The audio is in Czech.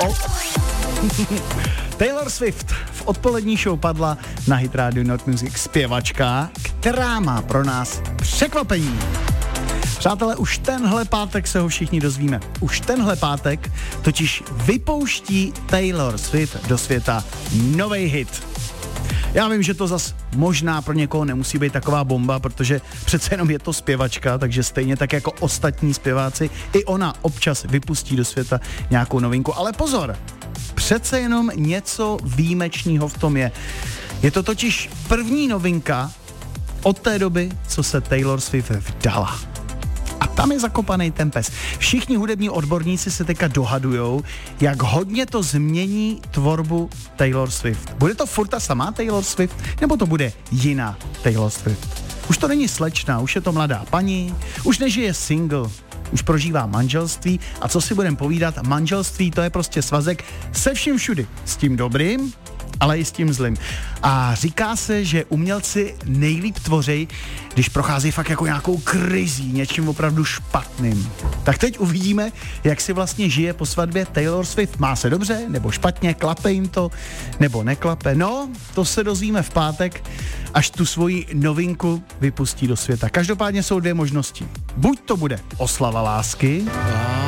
Taylor Swift v odpolední show padla na Hit Radio Not Music, zpěvačka, která má pro nás překvapení. Přátelé, už tenhle pátek se ho všichni dozvíme. Už tenhle pátek totiž vypouští Taylor Swift do světa novej hit. Já vím, že to zas možná pro někoho nemusí být taková bomba, protože přece jenom je to zpěvačka, takže stejně tak jako ostatní zpěváci, i ona občas vypustí do světa nějakou novinku. Ale pozor, přece jenom něco výjimečného v tom je. Je to totiž první novinka od té doby, co se Taylor Swift vdala. A tam je zakopaný ten pes. Všichni hudební odborníci se teďka dohadujou, jak hodně to změní tvorbu Taylor Swift. Bude to furt ta samá Taylor Swift, nebo to bude jiná Taylor Swift? Už to není slečna, už je to mladá paní, už nežije single, už prožívá manželství a co si budeme povídat, manželství to je prostě svazek se vším všudy. S tím dobrým, ale i s tím zlým. A říká se, že umělci nejlíp tvoří, když prochází fakt jako nějakou krizí, něčím opravdu špatným. Tak teď uvidíme, jak si vlastně žije po svatbě Taylor Swift. Má se dobře, nebo špatně, klape jim to, nebo neklape. No, to se dozvíme v pátek, až tu svoji novinku vypustí do světa. Každopádně jsou dvě možnosti. Buď to bude oslava lásky,